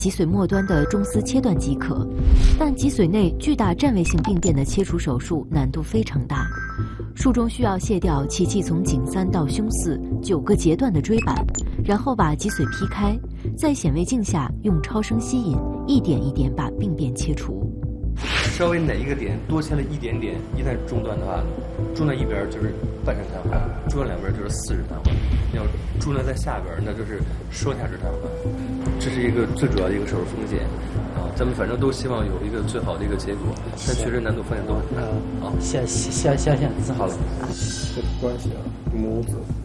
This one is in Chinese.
脊髓末端的中丝切断即可，但脊髓内巨大占位性病变的切除手术难度非常大。术中需要卸掉其气从颈3到胸49个节段的椎板，然后把脊髓劈开，在显微镜下用超声吸引，一点一点把病变切除。 稍微哪一个点多切了一点点，一旦中断的话，中断一边就是半身瘫痪，中断两边就是4肢瘫痪。要中断在下边，那就是双下肢瘫痪。这是一个最主要的一个手术风险啊。咱们反正都希望有一个最好的一个结果，但确实难度风险都很大。好， 谢，好了。 这个关系啊，母子。